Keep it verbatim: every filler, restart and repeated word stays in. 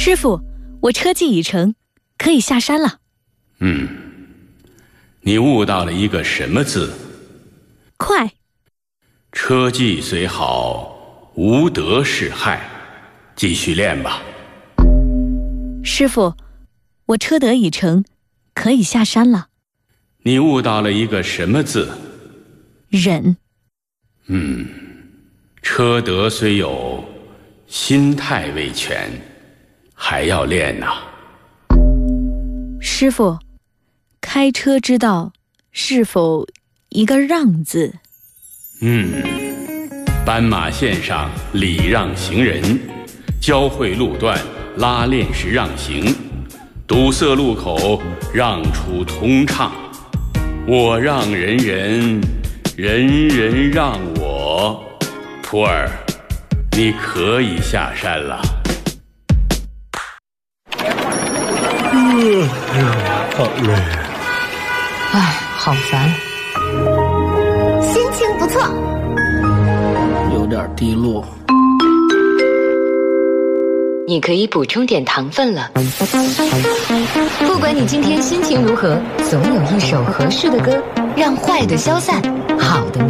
师傅，我车技已成，可以下山了。 嗯，你悟到了一个什么字？ 快。 车技虽好，无德是害。继续练吧。 师傅，我车德已成，可以下山了。 你悟到了一个什么字？ 忍。 嗯，车德虽有，心态未全，还要练呐。 师傅，开车之道是否一个让字？ 嗯，斑马线上礼让行人，交汇路段拉链时让行，堵塞路口让出通畅。我让人人，人人让我。徒儿，你可以下山了。 嗯，好累。 唉，好烦。 心情不错， 有点低落。 你可以补充点糖分了。不管你今天心情如何，总有一首合适的歌，让坏的消散，好的